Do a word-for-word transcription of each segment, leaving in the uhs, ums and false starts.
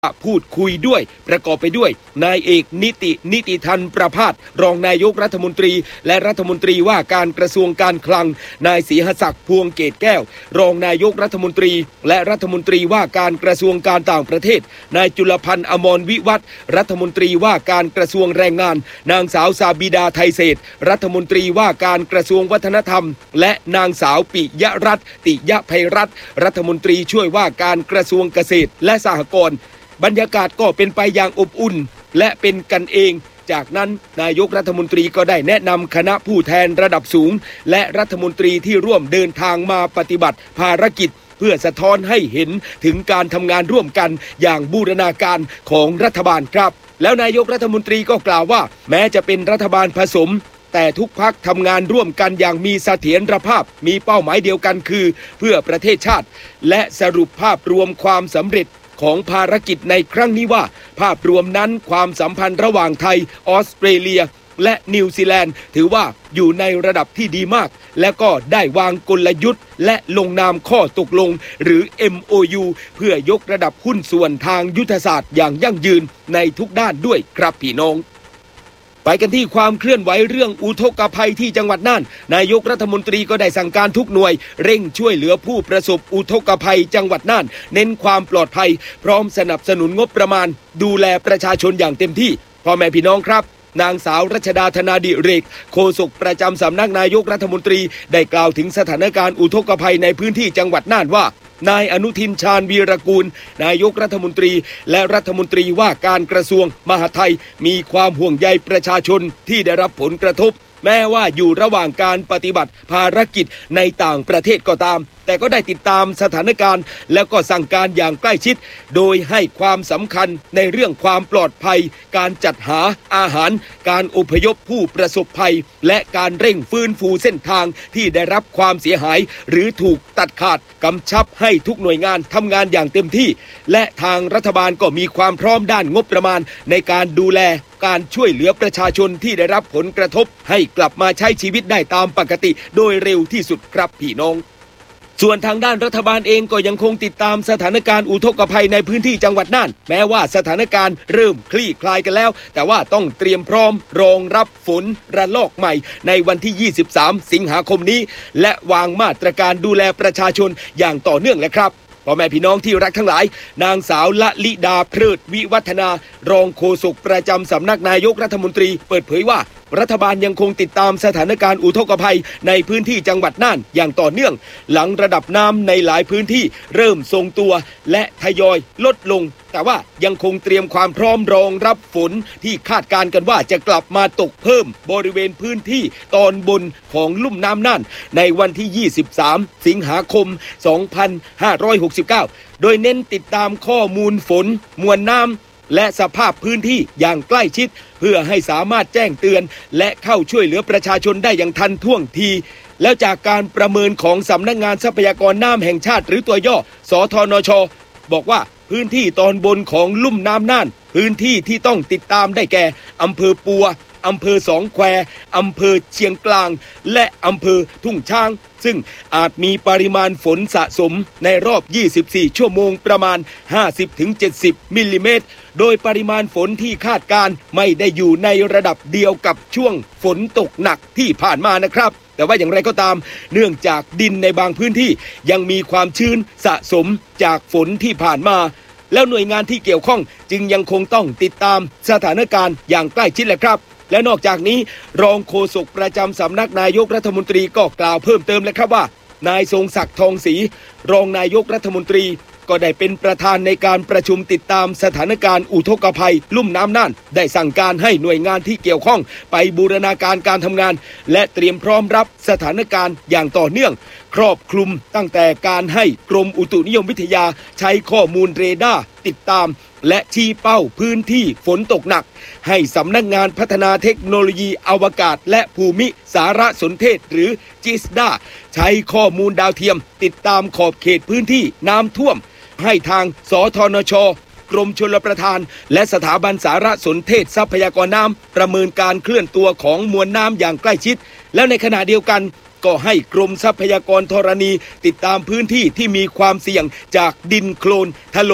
พูดคุยด้วยประกอบไปด้วยนายเอกนิตินิติธันประภาสรองนายกรัฐมนตรีและรัฐมนตรีว่าการกระทรวงการคลังนายศรีหศักดิ์พวงเกตแก้วรองนายกรัฐมนตรีและรัฐมนตรีว่าการกระทรวงการต่างประเทศนายจุลพันธ์อมรวิวัฒน์รัฐมนตรีว่าการกระทรวงแรงงานนางสาวซาบิดาไทยเศรษฐ์รัฐมนตรีว่าการกระทรวงวัฒนธรรมและนางสาวปิยรัตน์ติยภัยรัตน์รัฐมนตรีช่วยว่าการกระทรวงเกษตรและสหกรณ์บรรยากาศก็เป็นไปอย่างอบอุ่นและเป็นกันเองจากนั้นนายกรัฐมนตรีก็ได้แนะนำคณะผู้แทนระดับสูงและรัฐมนตรีที่ร่วมเดินทางมาปฏิบัติภารกิจเพื่อสะท้อนให้เห็นถึงการทำงานร่วมกันอย่างบูรณาการของรัฐบาลครับแล้วนายกรัฐมนตรีก็กล่าวว่าแม้จะเป็นรัฐบาลผสมแต่ทุกพรรคทำงานร่วมกันอย่างมีเสถียรภาพมีเป้าหมายเดียวกันคือเพื่อประเทศชาติและสรุปภาพรวมความสำเร็จของภารกิจในครั้งนี้ว่าภาพรวมนั้นความสัมพันธ์ระหว่างไทยออสเตรเลียและนิวซีแลนด์ถือว่าอยู่ในระดับที่ดีมากและก็ได้วางกลยุทธ์และลงนามข้อตกลงหรือ เอ็ม โอ ยู เพื่อยกระดับหุ้นส่วนทางยุทธศาสตร์อย่างยั่งยืนในทุกด้านด้วยครับพี่น้องไปกันที่ความเคลื่อนไหวเรื่องอุทกภัยที่จังหวัดน่านนายกรัฐมนตรีก็ได้สั่งการทุกหน่วยเร่งช่วยเหลือผู้ประสบอุทกภัยจังหวัดน่านเน้นความปลอดภัยพร้อมสนับสนุนงบประมาณดูแลประชาชนอย่างเต็มที่พ่อแม่พี่น้องครับนางสาวรัชดาธนาดิเรกโฆษกประจำสำนักนายกรัฐมนตรีได้กล่าวถึงสถานการณ์อุทกภัยในพื้นที่จังหวัดน่านว่านายอนุทินชาญวีรกูลนายกรัฐมนตรีและรัฐมนตรีว่าการกระทรวงมหาดไทยมีความห่วงใยประชาชนที่ได้รับผลกระทบแม้ว่าอยู่ระหว่างการปฏิบัติภารกิจในต่างประเทศก็ตามแต่ก็ได้ติดตามสถานการณ์แล้วก็สั่งการอย่างใกล้ชิดโดยให้ความสำคัญในเรื่องความปลอดภัยการจัดหาอาหารการอพยพผู้ประสบภัยและการเร่งฟื้นฟูเส้นทางที่ได้รับความเสียหายหรือถูกตัดขาดกำชับให้ทุกหน่วยงานทำงานอย่างเต็มที่และทางรัฐบาลก็มีความพร้อมด้านงบประมาณในการดูแลการช่วยเหลือประชาชนที่ได้รับผลกระทบให้กลับมาใช้ชีวิตได้ตามปกติโดยเร็วที่สุดครับพี่น้องส่วนทางด้านรัฐบาลเองก็ยังคงติดตามสถานการณ์อุทกภัยในพื้นที่จังหวัดน่านแม้ว่าสถานการณ์เริ่มคลี่คลายกันแล้วแต่ว่าต้องเตรียมพร้อมรองรับฝนระลอกใหม่ในวันที่ยี่สิบสามสิงหาคมนี้และวางมาตรการดูแลประชาชนอย่างต่อเนื่องเลยครับพ่อแม่พี่น้องที่รักทั้งหลายนางสาวละลิดาเพลิดวิวัฒนารองโฆษกประจำสำนักนายกรัฐมนตรีเปิดเผยว่ารัฐบาลยังคงติดตามสถานการณ์อุทกภัยในพื้นที่จังหวัดน่านอย่างต่อเนื่องหลังระดับน้ำในหลายพื้นที่เริ่มทรงตัวและทยอยลดลงแต่ว่ายังคงเตรียมความพร้อมรองรับฝนที่คาดการณ์กันว่าจะกลับมาตกเพิ่มบริเวณพื้นที่ตอนบนของลุ่มน้ำน่านในวันที่ยี่สิบสามสิงหาคมสองพันห้าร้อยหกสิบเก้าโดยเน้นติดตามข้อมูลฝนมวลน้ำและสภาพพื้นที่อย่างใกล้ชิดเพื่อให้สามารถแจ้งเตือนและเข้าช่วยเหลือประชาชนได้อย่างทันท่วงทีแล้วจากการประเมินของสำนักงานทรัพยากรน้ำแห่งชาติหรือตัวย่อสทนช.บอกว่าพื้นที่ตอนบนของลุ่มน้ำน่านพื้นที่ที่ต้องติดตามได้แก่อำเภอปัวอำเภอสองแควอำเภอเชียงกลางและอำเภอทุ่งช้างซึ่งอาจมีปริมาณฝนสะสมในรอบยี่สิบสี่ชั่วโมงประมาณ ห้าสิบถึงเจ็ดสิบ มิลลิเมตรโดยปริมาณฝนที่คาดการไม่ได้อยู่ในระดับเดียวกับช่วงฝนตกหนักที่ผ่านมานะครับแต่ว่าอย่างไรก็ตามเนื่องจากดินในบางพื้นที่ยังมีความชื้นสะสมจากฝนที่ผ่านมาแล้วหน่วยงานที่เกี่ยวข้องจึงยังคงต้องติดตามสถานการณ์อย่างใกล้ชิดแหละครับและนอกจากนี้รองโฆษกประจำสำนักนายกรัฐมนตรีก็กล่าวเพิ่มเติมเลยครับว่านายทรงศักดิ์ทองศรีรองนายกรัฐมนตรีก็ได้เป็นประธานในการประชุมติดตามสถานการณ์อุทกภัยลุ่มน้ำน่านได้สั่งการให้หน่วยงานที่เกี่ยวข้องไปบูรณาการการทำงานและเตรียมพร้อมรับสถานการณ์อย่างต่อเนื่องครอบคลุมตั้งแต่การให้กรมอุตุนิยมวิทยาใช้ข้อมูลเรดาร์ติดตามและชี้เป้าพื้นที่ฝนตกหนักให้สำนักงานพัฒนาเทคโนโลยีอวกาศและภูมิสารสนเทศหรือจิสดาใช้ข้อมูลดาวเทียมติดตามขอบเขตพื้นที่น้ำท่วมให้ทางสทนช.กรมชลประทานและสถาบันสารสนเทศทรัพยากรน้ำประเมินการเคลื่อนตัวของมวลน้ำอย่างใกล้ชิดแล้วในขณะเดียวกันก็ให้กรมทรัพยากรธรณีติดตามพื้นที่ที่มีความเสี่ยงจากดินโคลนถล่ม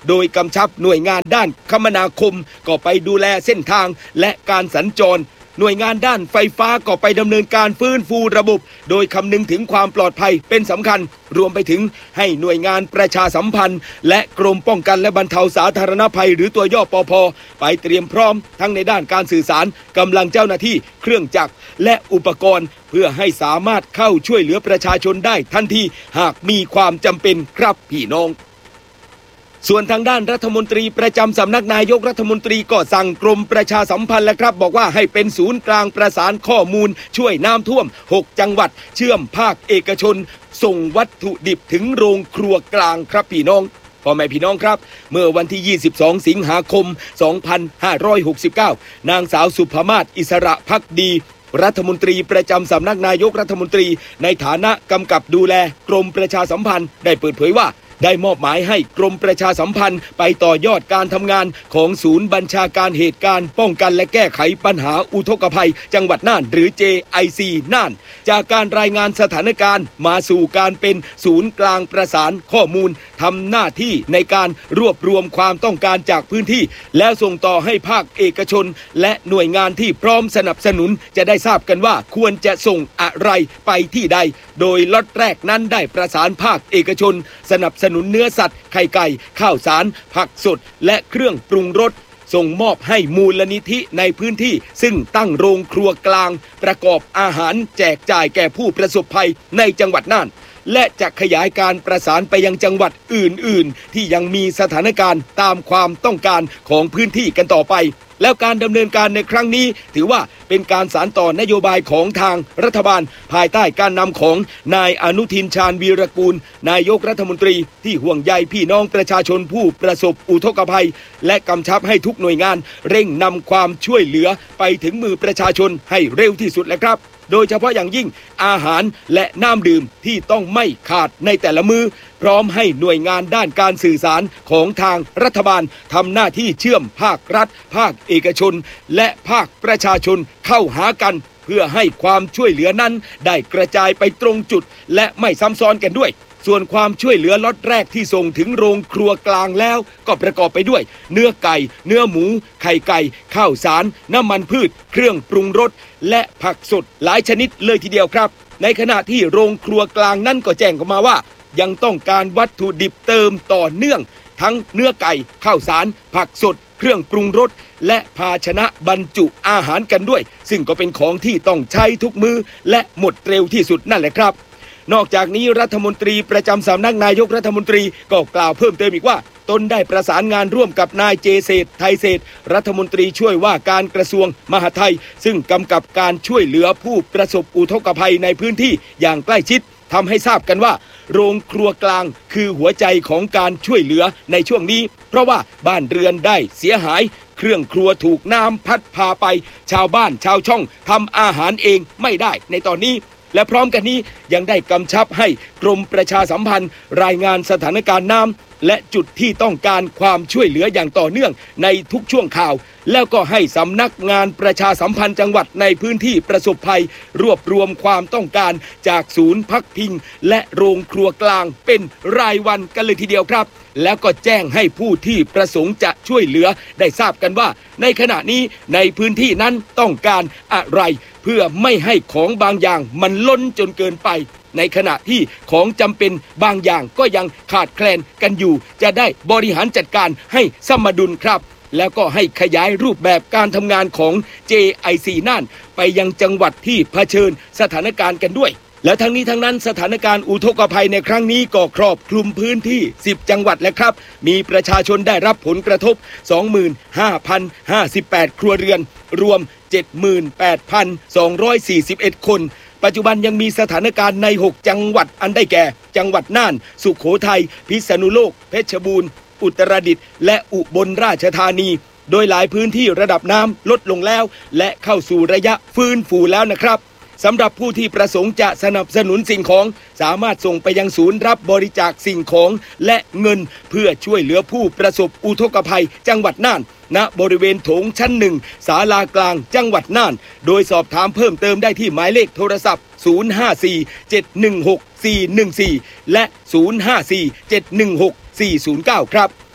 โดยกำชับหน่วยงานด้านคมนาคมก็ไปดูแลเส้นทางและการสัญจรหน่วยงานด้านไฟฟ้าก็ไปดำเนินการฟื้นฟูระบบโดยคำนึงถึงความปลอดภัยเป็นสำคัญรวมไปถึงให้หน่วยงานประชาสัมพันธ์และกรมป้องกันและบรรเทาสาธารณภัยหรือตัวย่อปภไปเตรียมพร้อมทั้งในด้านการสื่อสารกำลังเจ้าหน้าที่เครื่องจักรและอุปกรณ์เพื่อให้สามารถเข้าช่วยเหลือประชาชนได้ทันทีหากมีความจำเป็นครับพี่น้องส่วนทางด้านรัฐมนตรีประจำสำนักนายกรัฐมนตรีก็สั่งกรมประชาสัมพันธ์แล้วครับบอกว่าให้เป็นศูนย์กลางประสานข้อมูลช่วยน้ำท่วมหกจังหวัดเชื่อมภาคเอกชนส่งวัตถุดิบถึงโรงครัวกลางครับพี่น้องพ่อแม่พี่น้องครับเมื่อวันที่ยี่สิบสองสิงหาคมสองพันห้าร้อยหกสิบเก้านางสาวสุภมาศอิสระภักดีรัฐมนตรีประจำสำนักนายกรัฐมนตรีในฐานะกำกับดูแลกรมประชาสัมพันธ์ได้เปิดเผยว่าได้มอบหมายให้กรมประชาสัมพันธ์ไปต่อยอดการทำงานของศูนย์บัญชาการเหตุการณ์ป้องกันและแก้ไขปัญหาอุทกภัยจังหวัดน่านหรือ เจ ไอ ซี น่านจากการรายงานสถานการณ์มาสู่การเป็นศูนย์กลางประสานข้อมูลทำหน้าที่ในการรวบรวมความต้องการจากพื้นที่แล้วส่งต่อให้ภาคเอกชนและหน่วยงานที่พร้อมสนับสนุนจะได้ทราบกันว่าควรจะส่งอะไรไปที่ใดโดยล็อตแรกนั้นได้ประสานภาคเอกชนสนับสนุนเนื้อสัตว์ไข่ไก่ข้าวสารผักสดและเครื่องปรุงรสส่งมอบให้มูลนิธิในพื้นที่ซึ่งตั้งโรงครัวกลางประกอบอาหารแจกจ่ายแก่ผู้ประสบภัยในจังหวัดน่านและจะขยายการประสานไปยังจังหวัดอื่นๆที่ยังมีสถานการณ์ตามความต้องการของพื้นที่กันต่อไปแล้วการดำเนินการในครั้งนี้ถือว่าเป็นการสานต่อนโยบายของทางรัฐบาลภายใต้การนำของนายอนุทินชาญวีรกูลนายกรัฐมนตรีที่ห่วงใยพี่น้องประชาชนผู้ประสบอุทกภัยและกำชับให้ทุกหน่วยงานเร่งนำความช่วยเหลือไปถึงมือประชาชนให้เร็วที่สุดแหละครับโดยเฉพาะอย่างยิ่งอาหารและน้ำดื่มที่ต้องไม่ขาดในแต่ละมื้อพร้อมให้หน่วยงานด้านการสื่อสารของทางรัฐบาลทำหน้าที่เชื่อมภาครัฐภาคเอกชนและภาคประชาชนเข้าหากันเพื่อให้ความช่วยเหลือนั้นได้กระจายไปตรงจุดและไม่ซ้ำซ้อนกันด้วยส่วนความช่วยเหลือล็อตแรกที่ส่งถึงโรงครัวกลางแล้วก็ประกอบไปด้วยเนื้อไก่เนื้อหมูไข่ไก่ข้าวสารน้ำมันพืชเครื่องปรุงรสและผักสดหลายชนิดเลยทีเดียวครับในขณะที่โรงครัวกลางนั้นก็แจ้งออกมาว่ายังต้องการวัตถุดิบเติมต่อเนื่องทั้งเนื้อไก่ข้าวสารผักสดเครื่องปรุงรสและภาชนะบรรจุอาหารกันด้วยซึ่งก็เป็นของที่ต้องใช้ทุกมื้อและหมดเร็วที่สุดนั่นแหละครับนอกจากนี้รัฐมนตรีประจำสำนักนายกรัฐมนตรีก็กล่าวเพิ่มเติมอีกว่าตนได้ประสานงานร่วมกับนายเจเศรษฐ์ไทยเศรษฐ์รัฐมนตรีช่วยว่าการกระทรวงมหาดไทยซึ่งกำกับการช่วยเหลือผู้ประสบอุทกภัยในพื้นที่อย่างใกล้ชิดทำให้ทราบกันว่าโรงครัวกลางคือหัวใจของการช่วยเหลือในช่วงนี้เพราะว่าบ้านเรือนได้เสียหายเครื่องครัวถูกน้ำพัดพาไปชาวบ้านชาวช่องทำอาหารเองไม่ได้ในตอนนี้และพร้อมกันนี้ยังได้กำชับให้กรมประชาสัมพันธ์รายงานสถานการณ์น้ำและจุดที่ต้องการความช่วยเหลืออย่างต่อเนื่องในทุกช่วงข่าวแล้วก็ให้สำนักงานประชาสัมพันธ์จังหวัดในพื้นที่ประสบภัยรวบรวมความต้องการจากศูนย์พักพิงและโรงครัวกลางเป็นรายวันกันเลยทีเดียวครับแล้วก็แจ้งให้ผู้ที่ประสงค์จะช่วยเหลือได้ทราบกันว่าในขณะนี้ในพื้นที่นั้นต้องการอะไรเพื่อไม่ให้ของบางอย่างมันล้นจนเกินไปในขณะที่ของจำเป็นบางอย่างก็ยังขาดแคลนกันอยู่จะได้บริหารจัดการให้สมดุลครับแล้วก็ให้ขยายรูปแบบการทำงานของ เจ ไอ ซี น่านไปยังจังหวัดที่เผชิญสถานการณ์กันด้วยและทั้งนี้ทั้งนั้นสถานการณ์อุทกภัยในครั้งนี้ก็ครอบคลุมพื้นที่สิบจังหวัดแล้วครับมีประชาชนได้รับผลกระทบ สองหมื่นห้าพันห้าสิบแปด ครัวเรือนรวม เจ็ดหมื่นแปดพันสองร้อยสี่สิบเอ็ด คนปัจจุบันยังมีสถานการณ์ในหกจังหวัดอันได้แก่จังหวัดน่านสุโขทัยพิษณุโลกเพชรบูรณ์อุตรดิตถ์และอุบลราชธานีโดยหลายพื้นที่ระดับน้ำลดลงแล้วและเข้าสู่ระยะฟื้นฟูแล้วนะครับสำหรับผู้ที่ประสงค์จะสนับสนุนสิ่งของสามารถส่งไปยังศูนย์รับบริจาคสิ่งของและเงินเพื่อช่วยเหลือผู้ประสบอุทกภัยจังหวัดน่านณบริเวณโถงชั้นหนึ่งศาลากลางจังหวัดน่านโดยสอบถามเพิ่มเติมได้ที่หมายเลขโทรศัพท์ศูนย์ ห้า สี่ เจ็ด หนึ่ง หก สี่ หนึ่ง สี่และศูนย์ ห้า สี่ เจ็ด หนึ่ง หก สี่ ศูนย์ เก้าครับ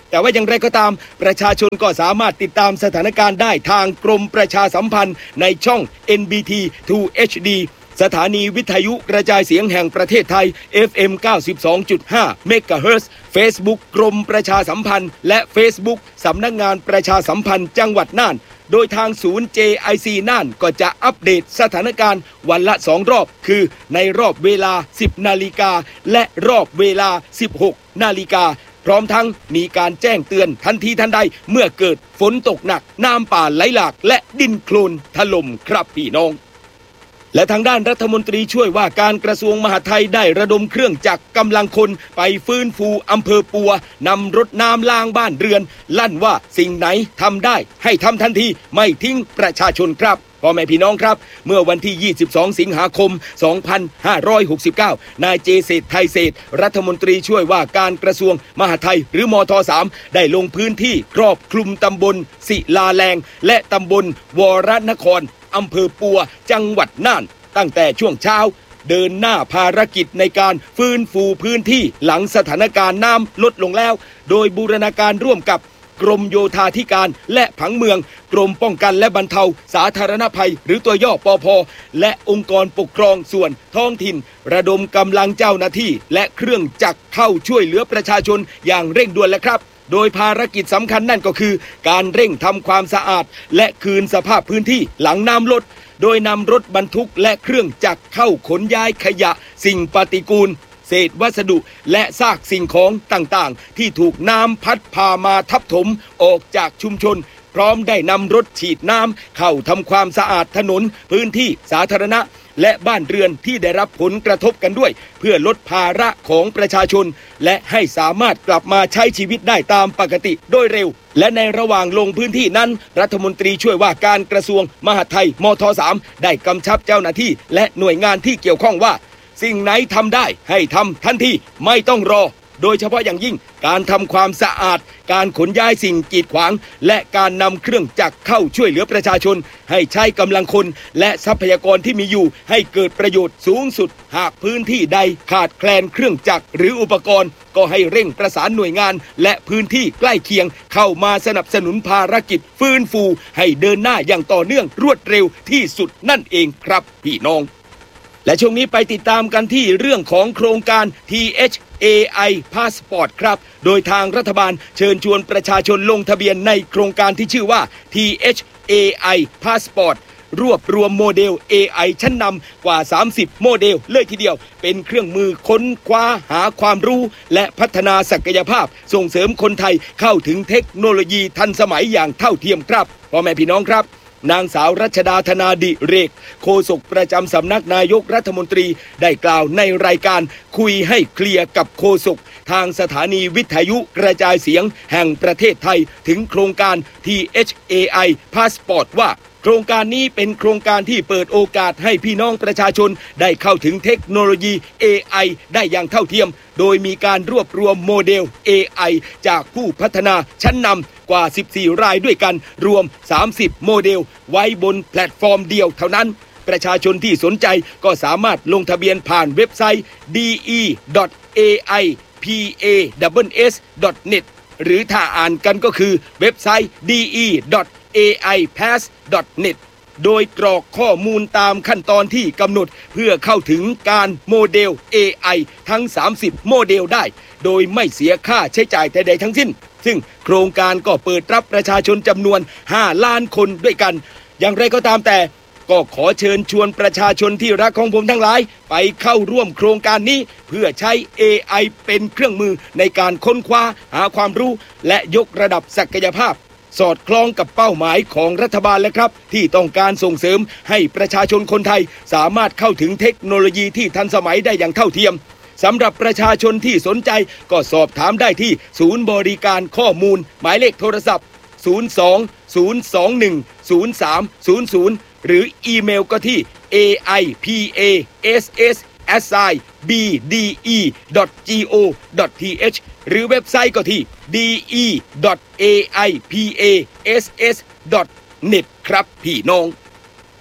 แต่ว่าอย่างไรก็ตามประชาชนก็สามารถติดตามสถานการณ์ได้ทางกรมประชาสัมพันธ์ในช่อง เอ็น บี ที ทู เอช ดี สถานีวิทยุกระจายเสียงแห่งประเทศไทย เอฟ เอ็ม เก้าสิบสองจุดห้า เมกะเฮิรตซ์ Facebook กรมประชาสัมพันธ์และ Facebook สำนักงานประชาสัมพันธ์จังหวัดน่านโดยทางศูนย์ เจ ไอ ซี น่านก็จะอัปเดตสถานการณ์วันละสองรอบคือในรอบเวลา สิบนาฬิกาและรอบเวลา สิบหกนาฬิกาพร้อมทั้งมีการแจ้งเตือนทันทีทันใดเมื่อเกิดฝนตกหนักน้ำป่าไหลหลากและดินโคลนถล่มครับพี่น้องและทางด้านรัฐมนตรีช่วยว่าการกระทรวงมหาดไทยได้ระดมเครื่องจักรกำลังคนไปฟื้นฟูอำเภอปัวนำรถน้ำล้างบ้านเรือนลั่นว่าสิ่งไหนทำได้ให้ทำทันทีไม่ทิ้งประชาชนครับพ่อแม่พี่น้องครับเมื่อวันที่ยี่สิบสองสิงหาคมสองพันห้าร้อยหกสิบเก้านายเจเศรษฐ์ไทยเศรษฐ์รัฐมนตรีช่วยว่าการกระทรวงมหาดไทยหรือมทสามได้ลงพื้นที่ครอบคลุมตำบลศิลาแรงและตำบลวรนครอำเภอปัวจังหวัดน่านตั้งแต่ช่วงเช้าเดินหน้าภารกิจในการฟื้นฟูพื้นที่หลังสถานการณ์น้ำลดลงแล้วโดยบูรณาการร่วมกับกรมโยธาธิการและผังเมืองกรมป้องกันและบรรเทาสาธารณภัยหรือตัวย่อปภและองค์กรปกครองส่วนท้องถิ่นระดมกำลังเจ้าหน้าที่และเครื่องจักรเข้าช่วยเหลือประชาชนอย่างเร่งด่วนแล้วครับโดยภารกิจสำคัญนั่นก็คือการเร่งทำความสะอาดและคืนสภาพพื้นที่หลังน้ำลดโดยนำรถบรรทุกและเครื่องจักรเข้าขนย้ายขยะสิ่งปฏิกูลเศษวัสดุและซากสิ่งของต่างๆที่ถูกน้ำพัดพามาทับถมออกจากชุมชนพร้อมได้นำรถฉีดน้ำเข้าทำความสะอาดถนนพื้นที่สาธารณะและบ้านเรือนที่ได้รับผลกระทบกันด้วยเพื่อลดภาระของประชาชนและให้สามารถกลับมาใช้ชีวิตได้ตามปกติโดยเร็วและในระหว่างลงพื้นที่นั้นรัฐมนตรีช่วยว่าการกระทรวงมหาดไทยมทสามได้กำชับเจ้าหน้าที่และหน่วยงานที่เกี่ยวข้องว่าสิ่งไหนทำได้ให้ทำทันทีไม่ต้องรอโดยเฉพาะอย่างยิ่งการทำความสะอาดการขนย้ายสิ่งกีดขวางและการนำเครื่องจักรเข้าช่วยเหลือประชาชนให้ใช้กำลังคนและทรัพยากรที่มีอยู่ให้เกิดประโยชน์สูงสุดหากพื้นที่ใดขาดแคลนเครื่องจักรหรืออุปกรณ์ก็ให้เร่งประสานหน่วยงานและพื้นที่ใกล้เคียงเข้ามาสนับสนุนภารกิจฟื้นฟูให้เดินหน้าอย่างต่อเนื่องรวดเร็วที่สุดนั่นเองครับพี่น้องและช่วงนี้ไปติดตามกันที่เรื่องของโครงการ ที เอช เอ ไอ Passport ครับโดยทางรัฐบาลเชิญชวนประชาชนลงทะเบียนในโครงการที่ชื่อว่า ที เอช เอ ไอ Passport รวบรวมโมเดล เอ ไอ ชั้นนำกว่าสามสิบโมเดลเลยทีเดียวเป็นเครื่องมือค้นคว้าหาความรู้และพัฒนาศักยภาพส่งเสริมคนไทยเข้าถึงเทคโนโลยีทันสมัยอย่างเท่าเทียมครับพ่อแม่พี่น้องครับนางสาวรัชดาธนาดิเรกโฆษกประจำสำนักนายกรัฐมนตรีได้กล่าวในรายการคุยให้เคลียร์กับโฆษกทางสถานีวิทยุกระจายเสียงแห่งประเทศไทยถึงโครงการ ที เอช เอ ไอ Passport ว่าโครงการนี้เป็นโครงการที่เปิดโอกาสให้พี่น้องประชาชนได้เข้าถึงเทคโนโลยี เอ ไอ ได้อย่างเท่าเทียมโดยมีการรวบรวมโมเดล เอ ไอ จากผู้พัฒนาชั้นนำกว่าสิบสี่รายด้วยกันรวมสามสิบโมเดลไว้บนแพลตฟอร์มเดียวเท่านั้นประชาชนที่สนใจก็สามารถลงทะเบียนผ่านเว็บไซต์ ดี อี ดอท เอ ไอ พี เอ เอส เอส ดอท เน็ต หรือถ้าอ่านกันก็คือเว็บไซต์ ดี อี ดอท เอ ไอ พาส ดอท เน็ต โดยกรอกข้อมูลตามขั้นตอนที่กำหนดเพื่อเข้าถึงการโมเดล เอ ไอ ทั้งสามสิบโมเดลได้โดยไม่เสียค่าใช้จ่ายใดๆทั้งสิ้นซึ่งโครงการก็เปิดรับประชาชนจำนวนห้าล้านคนด้วยกันอย่างไรก็ตามแต่ก็ขอเชิญชวนประชาชนที่รักของผมทั้งหลายไปเข้าร่วมโครงการนี้เพื่อใช้ เอ ไอ เป็นเครื่องมือในการค้นคว้าหาความรู้และยกระดับศักยภาพสอดคล้องกับเป้าหมายของรัฐบาลและครับที่ต้องการส่งเสริมให้ประชาชนคนไทยสามารถเข้าถึงเทคโนโลยีที่ทันสมัยได้อย่างเท่าเทียมสำหรับประชาชนที่สนใจก็สอบถามได้ที่ศูนย์บริการข้อมูลหมายเลขโทรศัพท์ศูนย์ สอง ศูนย์ สอง หนึ่ง ศูนย์ สาม ศูนย์ ศูนย์หรืออีเมลก็ที่ เอ ไอ พี เอ เอส เอส แอท ไซน์ บี ดี อี ดอท จี โอ ดอท ที เอช หรือเว็บไซต์ก็ที่ ดี อี ดอท เอ ไอ พี เอ เอส เอส ดอท เน็ต ครับพี่น้อง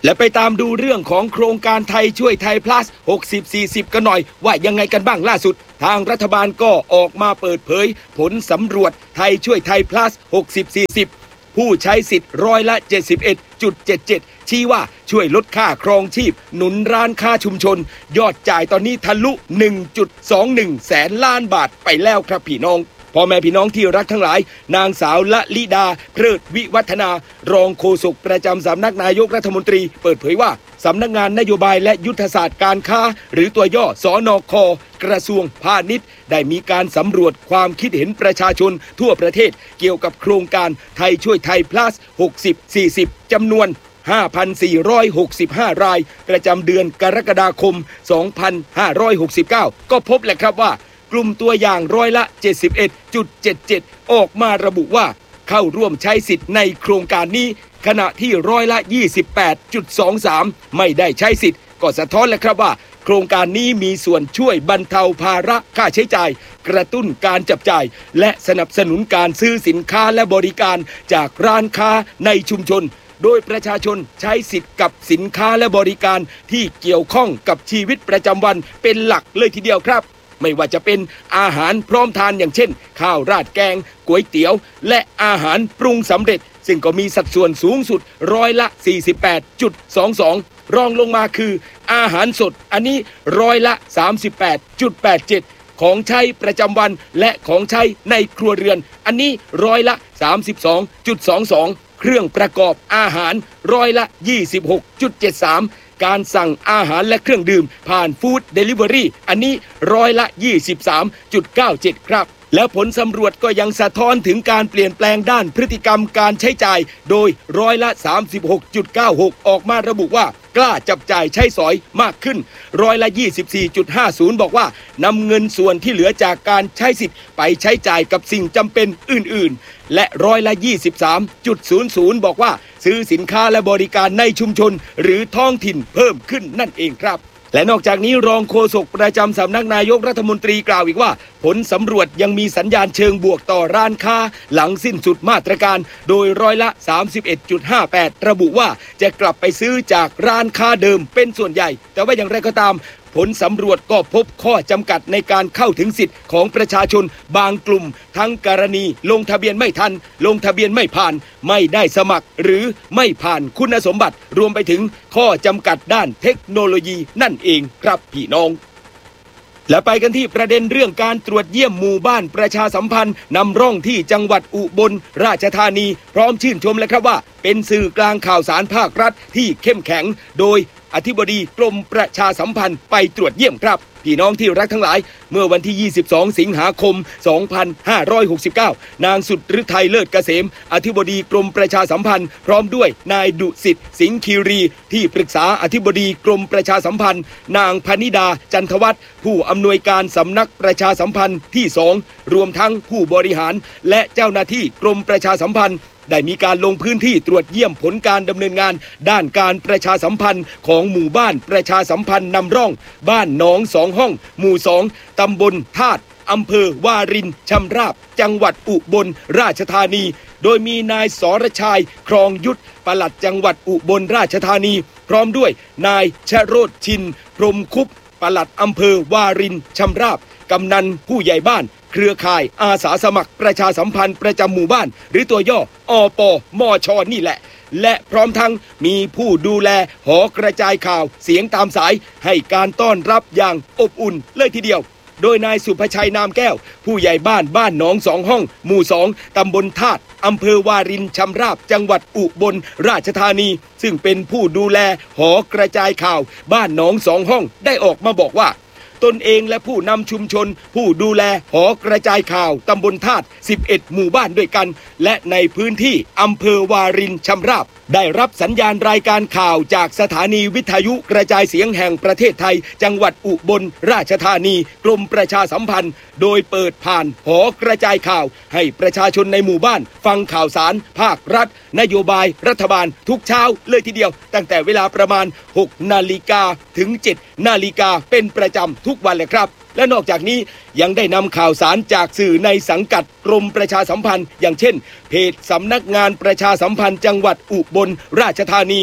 และไปตามดูเรื่องของโครงการไทยช่วยไทย plus หกสิบ สี่สิบ กันหน่อยว่ายังไงกันบ้างล่าสุดทางรัฐบาลก็ออกมาเปิดเผยผลสำรวจไทยช่วยไทย plus หกสิบ สี่สิบ ผู้ใช้สิทธิ์ร้อยละ เจ็ดสิบเอ็ดจุดเจ็ดเจ็ด ชี้ว่าช่วยลดค่าครองชีพหนุนร้านค้าชุมชนยอดจ่ายตอนนี้ทะลุ หนึ่งจุดสองหนึ่ง แสนล้านบาทไปแล้วครับพี่น้องพ่อแม่พี่น้องที่รักทั้งหลายนางสาวละลิดาเพลิดวิวัฒนารองโฆษกประจำสำนักนายกรัฐมนตรีเปิดเผยว่าสำนักงานนโยบายและยุทธศาสตร์การค้าหรือตัวย่อสนค.กระทรวงพาณิชย์ได้มีการสำรวจความคิดเห็นประชาชนทั่วประเทศเกี่ยวกับโครงการไทยช่วยไทย plus หกสิบ สี่สิบ จำนวน ห้าพันสี่ร้อยหกสิบห้า รายประจำเดือนกรกฎาคม สองพันห้าร้อยหกสิบเก้า ก็พบแหละครับว่ากลุ่มตัวอย่างร้อยละ เจ็ดสิบเอ็ดจุดเจ็ดเจ็ด ออกมาระบุว่าเข้าร่วมใช้สิทธิ์ในโครงการนี้ขณะที่ร้อยละ ยี่สิบแปดจุดสองสาม ไม่ได้ใช้สิทธิ์ก็สะท้อนแหละครับว่าโครงการนี้มีส่วนช่วยบรรเทาภาระค่าใช้จ่ายกระตุ้นการจับจ่ายและสนับสนุนการซื้อสินค้าและบริการจากร้านค้าในชุมชนโดยประชาชนใช้สิทธิ์กับสินค้าและบริการที่เกี่ยวข้องกับชีวิตประจำวันเป็นหลักเลยทีเดียวครับไม่ว่าจะเป็นอาหารพร้อมทานอย่างเช่นข้าวราดแกงก๋วยเตี๋ยวและอาหารปรุงสำเร็จซึ่งก็มีสัดส่วนสูงสุดร้อยละ สี่สิบแปดจุดสองสอง รองลงมาคืออาหารสดอันนี้ร้อยละ สามสิบแปดจุดแปดเจ็ด ของใช้ประจำวันและของใช้ในครัวเรือนอันนี้ร้อยละ สามสิบสองจุดสองสอง เครื่องประกอบอาหารร้อยละ ยี่สิบหกจุดเจ็ดสาม การสั่งอาหารและเครื่องดื่มผ่านฟู้ดเดลิเวอรี่อันนี้ร้อยละ ยี่สิบสามจุดเก้าเจ็ด ครับแล้วผลสำรวจก็ยังสะท้อนถึงการเปลี่ยนแปลงด้านพฤติกรรมการใช้จ่ายโดยร้อยละ สามสิบหกจุดเก้าหก ออกมาระบุว่ากล้าจับจ่ายใช้สอยมากขึ้นร้อยละ ยี่สิบสี่จุดห้าศูนย์ บอกว่านำเงินส่วนที่เหลือจากการใช้สิทธิ์ไปใช้จ่ายกับสิ่งจำเป็นอื่นๆและร้อยละ ยี่สิบสามจุดศูนย์ศูนย์ บอกว่าซื้อสินค้าและบริการในชุมชนหรือท้องถิ่นเพิ่มขึ้นนั่นเองครับและนอกจากนี้รองโฆษกประจำสำนักนายกรัฐมนตรีกล่าวอีกว่าผลสำรวจยังมีสัญญาณเชิงบวกต่อร้านค้าหลังสิ้นสุดมาตรการโดยร้อยละ สามสิบเอ็ดจุดห้าแปด ระบุว่าจะกลับไปซื้อจากร้านค้าเดิมเป็นส่วนใหญ่แต่ว่าอย่างไรก็ตามผลสำรวจก็พบข้อจำกัดในการเข้าถึงสิทธิ์ของประชาชนบางกลุ่มทั้งกรณีลงทะเบียนไม่ทันลงทะเบียนไม่ผ่านไม่ได้สมัครหรือไม่ผ่านคุณสมบัติรวมไปถึงข้อจำกัดด้านเทคโนโลยีนั่นเองครับพี่น้องและไปกันที่ประเด็นเรื่องการตรวจเยี่ยมหมู่บ้านประชาสัมพันธ์นำร่องที่จังหวัดอุบลราชธานีพร้อมชื่นชมเลยครับว่าเป็นสื่อกลางข่าวสารภาครัฐที่เข้มแข็งโดยอธิบดีกรมประชาสัมพันธ์ไปตรวจเยี่ยมครับพี่น้องที่รักทั้งหลายเมื่อวันที่ยี่สิบสองสิงหาคมสองพันห้าร้อยหกสิบเก้านางสุดฤทัยเลิศเกษมอธิบดีกรมประชาสัมพันธ์พร้อมด้วยนายดุสิตสิงห์คีรีที่ปรึกษาอธิบดีกรมประชาสัมพันธ์นางพนิดาจันทวัฒน์ผู้อำนวยการสำนักประชาสัมพันธ์ที่สองรวมทั้งผู้บริหารและเจ้าหน้าที่กรมประชาสัมพันธ์ได้มีการลงพื้นที่ตรวจเยี่ยมผลการดำเนินงานด้านการประชาสัมพันธ์ของหมู่บ้านประชาสัมพันธ์นำร่องบ้านหนองสองห้องหมู่สองตำบลธาตุอำเภอวารินชำราบจังหวัดอุบลราชธานีโดยมีนายสรชัยครองยุทธปลัดจังหวัดอุบลราชธานีพร้อมด้วยนายชโรจน์ชินพรหมคุปปลัดอำเภอวารินชำราบกำนันผู้ใหญ่บ้านเครือข่ายอาสาสมัครประชาสัมพันธ์ประจำหมู่บ้านหรือตัวย่ออปมชนี่แหละและพร้อมทั้งมีผู้ดูแลหอกระจายข่าวเสียงตามสายให้การต้อนรับอย่างอบอุ่นเลยทีเดียวโดยนายสุภชัยนามแก้วผู้ใหญ่บ้านบ้านหนองสองห้องหมู่สองตำบลธาตุอำเภอวารินชำราบจังหวัดอุบลราชธานีซึ่งเป็นผู้ดูแลหอกระจายข่าวบ้านหนองสองห้องได้ออกมาบอกว่าตนเองและผู้นำชุมชนผู้ดูแลหอกระจายข่าวตำบลธาตุสิบเอ็ดหมู่บ้านด้วยกันและในพื้นที่อำเภอวารินชำราบได้รับสัญญาณรายการข่าวจากสถานีวิทยุกระจายเสียงแห่งประเทศไทยจังหวัดอุบลราชธานีกรมประชาสัมพันธ์โดยเปิดผ่านหอกระจายข่าวให้ประชาชนในหมู่บ้านฟังข่าวสารภาครัฐนโยบายรัฐบาลทุกเช้าเลยทีเดียวตั้งแต่เวลาประมาณหกนาฬิกาถึงเจ็ดนาฬิกาเป็นประจำทุกวันเลยครับและนอกจากนี้ยังได้นำข่าวสารจากสื่อในสังกัดกรมประชาสัมพันธ์อย่างเช่นเพจสำนักงานประชาสัมพันธ์จังหวัดอุบลราชธานี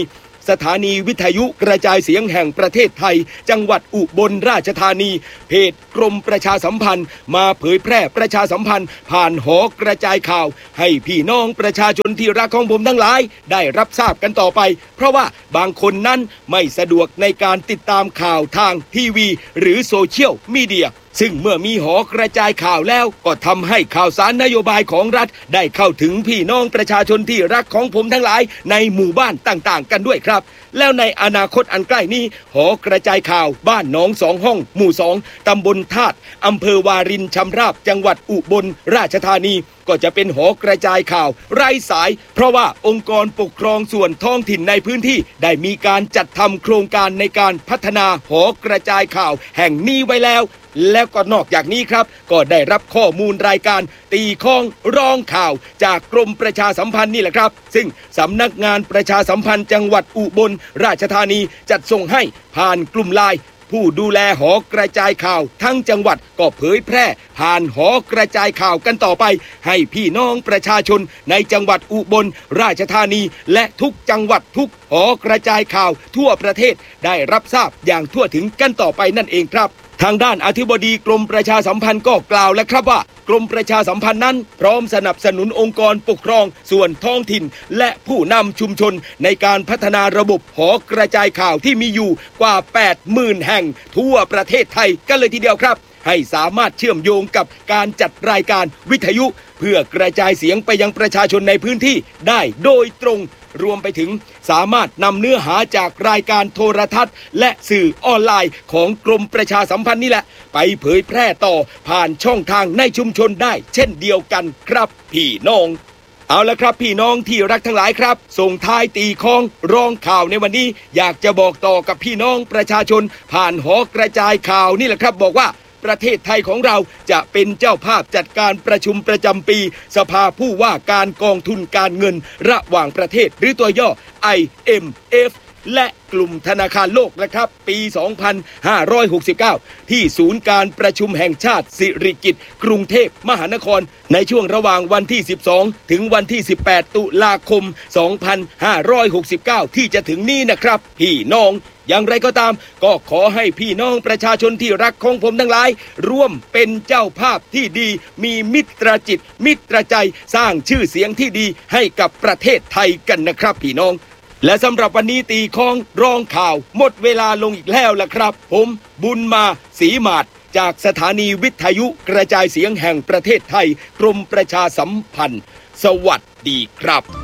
สถานีวิทยุกระจายเสียงแห่งประเทศไทยจังหวัดอุบลราชธานีเพจกรมประชาสัมพันธ์มาเผยแพร่ประชาสัมพันธ์ผ่านหอกระจายข่าวให้พี่น้องประชาชนที่รักของผมทั้งหลายได้รับทราบกันต่อไปเพราะว่าบางคนนั้นไม่สะดวกในการติดตามข่าวทางทีวีหรือโซเชียลมีเดียซึ่งเมื่อมีหอกระจายข่าวแล้วก็ทำให้ข่าวสารนโยบายของรัฐได้เข้าถึงพี่น้องประชาชนที่รักของผมทั้งหลายในหมู่บ้านต่างๆกันด้วยครับแล้วในอนาคตอันใกล้นี้หอกระจายข่าวบ้านหนองสองห้องหมู่สองตำบลธาตุอำเภอวารินชำราบจังหวัดอุบลราชธานีก็จะเป็นหอกระจายข่าวไร้สายเพราะว่าองค์กรปกครองส่วนท้องถิ่นในพื้นที่ได้มีการจัดทำโครงการในการพัฒนาหอกระจายข่าวแห่งนี้ไว้แล้วแล้วก็นอกจากนี้ครับก็ได้รับข้อมูลรายการตีข้องร้องข่าวจากกรมประชาสัมพันธ์นี่แหละครับซึ่งสำนักงานประชาสัมพันธ์จังหวัดอุบลราชธานีจัดส่งให้ผ่านกลุ่มไลน์ผู้ดูแลหอกระจายข่าวทั้งจังหวัดก็เผยแพร่ผ่านหอกระจายข่าวกันต่อไปให้พี่น้องประชาชนในจังหวัดอุบลราชธานีและทุกจังหวัดทุกหอกระจายข่าวทั่วประเทศได้รับทราบอย่างทั่วถึงกันต่อไปนั่นเองครับทางด้านอธิบดีกรมประชาสัมพันธ์ก็กล่าวแล้วครับว่ากรมประชาสัมพันธ์นั้นพร้อมสนับสนุนองค์กรปกครองส่วนท้องถิ่นและผู้นำชุมชนในการพัฒนาระบบหอกระจายข่าวที่มีอยู่กว่า แปดหมื่น แห่งทั่วประเทศไทยกันเลยทีเดียวครับให้สามารถเชื่อมโยงกับการจัดรายการวิทยุเพื่อกระจายเสียงไปยังประชาชนในพื้นที่ได้โดยตรงรวมไปถึงสามารถนำเนื้อหาจากรายการโทรทัศน์และสื่อออนไลน์ของกรมประชาสัมพันธ์นี่แหละไปเผยแพร่ต่อผ่านช่องทางในชุมชนได้เช่นเดียวกันครับพี่น้องเอาละครับพี่น้องที่รักทั้งหลายครับส่งท้ายตีข้องร้องข่าวในวันนี้อยากจะบอกต่อกับพี่น้องประชาชนผ่านหอกระจายข่าวนี่แหละครับบอกว่าประเทศไทยของเราจะเป็นเจ้าภาพจัดการประชุมประจำปีสภาผู้ว่าการกองทุนการเงินระหว่างประเทศหรือตัวย่อ ไอ เอ็ม เอฟ และกลุ่มธนาคารโลกนะครับปี สองพันห้าร้อยหกสิบเก้า ที่ศูนย์การประชุมแห่งชาติสิริกิติ์กรุงเทพมหานครในช่วงระหว่างวันที่สิบสองถึงวันที่สิบแปดตุลาคม สองพันห้าร้อยหกสิบเก้า ที่จะถึงนี้นะครับพี่น้องอย่างไรก็ตามก็ขอให้พี่น้องประชาชนที่รักของผมทั้งหลายร่วมเป็นเจ้าภาพที่ดีมีมิตรจิตมิตรใจสร้างชื่อเสียงที่ดีให้กับประเทศไทยกันนะครับพี่น้องและสำหรับวันนี้ตีข้องร้องข่าวหมดเวลาลงอีกแล้วล่ะครับผมบุญมาศรีมาศจากสถานีวิทยุกระจายเสียงแห่งประเทศไทยกรมประชาสัมพันธ์สวัสดีครับ